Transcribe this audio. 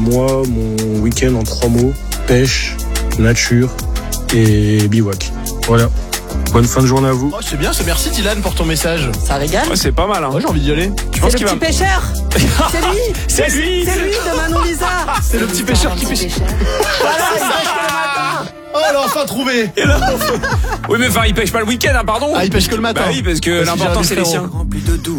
moi, mon week-end en 3 mots, pêche, nature et bivouac. Voilà. Bonne fin de journée à vous. Oh, c'est bien, merci Dylan pour ton message. Ça régale. Ouais, c'est pas mal, hein. Ouais, j'ai envie d'y aller. Tu penses C'est qu'il le va... petit pêcheur. C'est lui. C'est lui. C'est lui de Manon Lisa. C'est le petit pêcheur qui pêche. Voilà, il pêche que le matin. Oh, elle a enfin trouvé. Oui, mais enfin, il pêche pas le week-end, hein, pardon. Ah, il pêche que le matin. Bah oui, parce que Parce que l'important, j'ai c'est les ravi, siens. frérot.